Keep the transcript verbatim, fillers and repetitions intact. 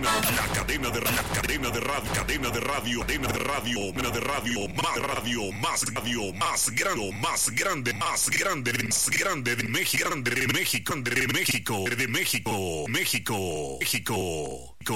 La cadena de la cadena de radio, cadena de radio, cadena de radio, cadena de radio, más radio, más radio, más grande, más grande, más grande, más grande de México, grande de México, de México, de México, México, México.